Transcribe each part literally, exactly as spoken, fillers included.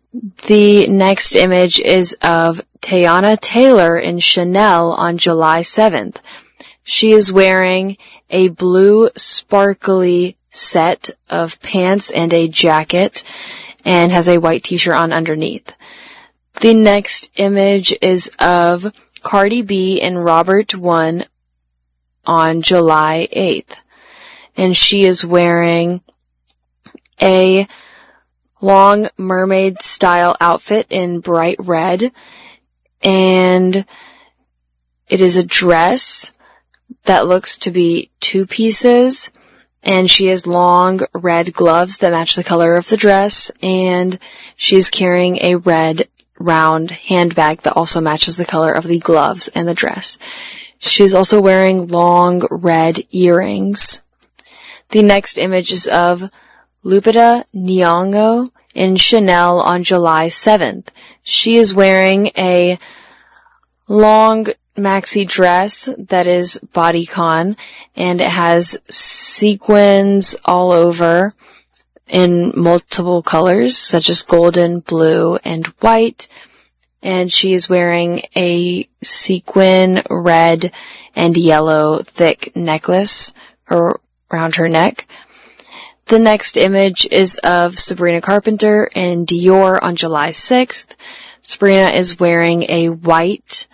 The next image is of Teyana Taylor in Chanel on July seventh. She is wearing a blue sparkly set of pants and a jacket and has a white t-shirt on underneath. The next image is of Cardi B and Robert One on July eighth. And she is wearing a long mermaid style outfit in bright red. And it is a dress that looks to be two pieces. And she has long red gloves that match the color of the dress. And she's carrying a red round handbag that also matches the color of the gloves and the dress. She's also wearing long red earrings. The next image is of Lupita Nyong'o in Chanel on July seventh. She is wearing a long maxi dress that is bodycon, and it has sequins all over in multiple colors, such as golden, blue, and white. And she is wearing a sequin red and yellow thick necklace around her neck. The next image is of Sabrina Carpenter in Dior on July sixth. Sabrina is wearing a white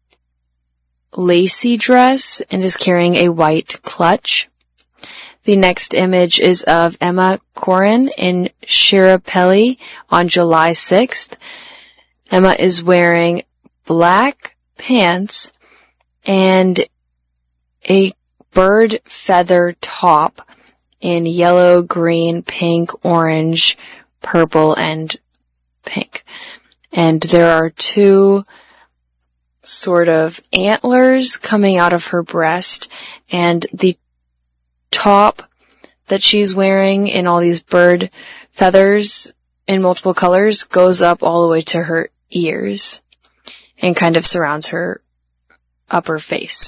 lacy dress and is carrying a white clutch. The next image is of Emma Corrin in Shirapelli on July sixth. Emma is wearing black pants and a bird feather top in yellow, green, pink, orange, purple, and pink. And there are two sort of antlers coming out of her breast, and the top that she's wearing in all these bird feathers in multiple colors goes up all the way to her ears and kind of surrounds her upper face.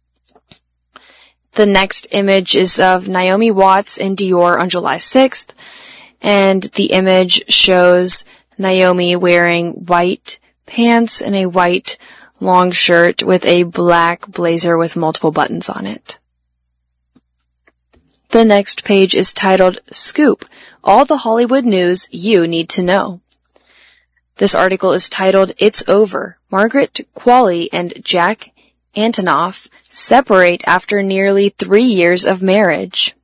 The next image is of Naomi Watts in Dior on July sixth, and the image shows Naomi wearing white pants and a white long shirt with a black blazer with multiple buttons on it. The next page is titled Scoop, All the Hollywood News You Need to Know. This article is titled It's Over. Margaret Qualley and Jack Antonoff separate after nearly three years of marriage.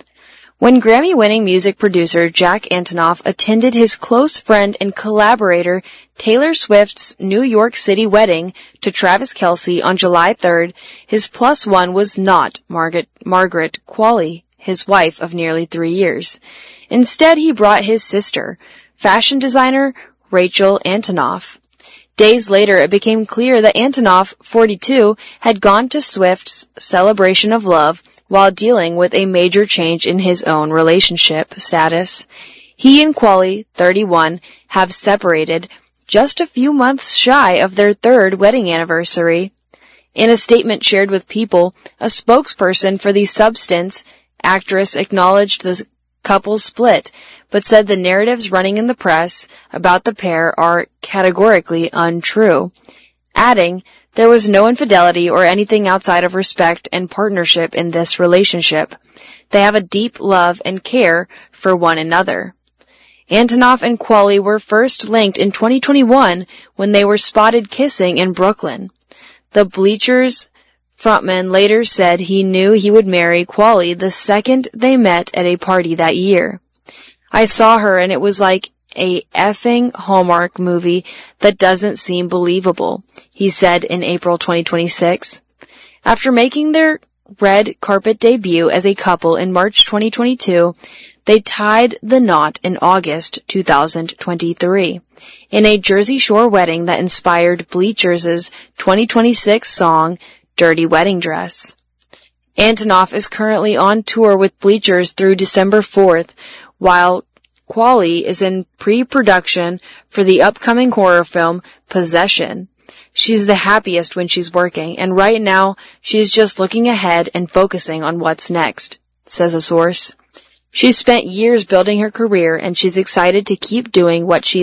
When Grammy-winning music producer Jack Antonoff attended his close friend and collaborator Taylor Swift's New York City wedding to Travis Kelce on July third, his plus one was not Margaret, Margaret Qualley, his wife of nearly three years. Instead, he brought his sister, fashion designer Rachel Antonoff. Days later, it became clear that Antonoff, forty-two, had gone to Swift's celebration of love while dealing with a major change in his own relationship status. He and Qualley, thirty-one, have separated just a few months shy of their third wedding anniversary. In a statement shared with People, a spokesperson for the Substance actress acknowledged the couple's split, but said the narratives running in the press about the pair are categorically untrue, adding, "There was no infidelity or anything outside of respect and partnership in this relationship. They have a deep love and care for one another." Antonoff and Qualley were first linked in twenty twenty-one when they were spotted kissing in Brooklyn. The Bleachers frontman later said he knew he would marry Qualley the second they met at a party that year. "I saw her and it was like a effing Hallmark movie that doesn't seem believable," he said in April twenty twenty-six. After making their red carpet debut as a couple in March twenty twenty-two, they tied the knot in August two thousand twenty-three in a Jersey Shore wedding that inspired Bleachers' twenty twenty-six song Dirty Wedding Dress. Antonoff is currently on tour with Bleachers through December fourth, while Qualley is in pre-production for the upcoming horror film Possession. She's the happiest when she's working, and right now she's just looking ahead and focusing on what's next, says a source. She's spent years building her career, and she's excited to keep doing what she